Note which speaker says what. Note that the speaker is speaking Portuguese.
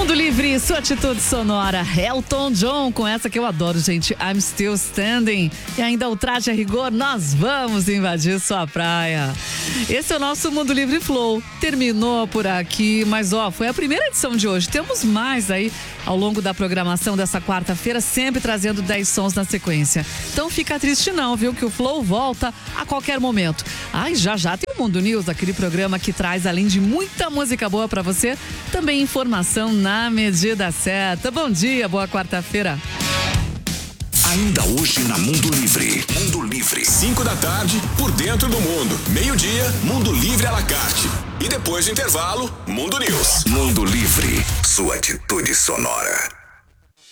Speaker 1: Mundo Livre, sua atitude sonora. Elton John, com essa que eu adoro, gente. I'm Still Standing. E ainda o Traje a Rigor, nós vamos invadir sua praia. Esse é o nosso Mundo Livre Flow. Terminou por aqui, mas foi a primeira edição de hoje. Temos mais aí ao longo da programação dessa quarta-feira, sempre trazendo 10 sons na sequência. Então fica triste não, viu? Que o Flow volta a qualquer momento. Já tem o Mundo News, aquele programa que traz, além de muita música boa pra você, também informação na medida certa. Bom dia, boa quarta-feira.
Speaker 2: Ainda hoje na Mundo Livre. Mundo Livre. 5 da tarde, por dentro do mundo. Meio-dia, Mundo Livre à la carte. E depois do intervalo, Mundo News. Mundo Livre, sua atitude sonora.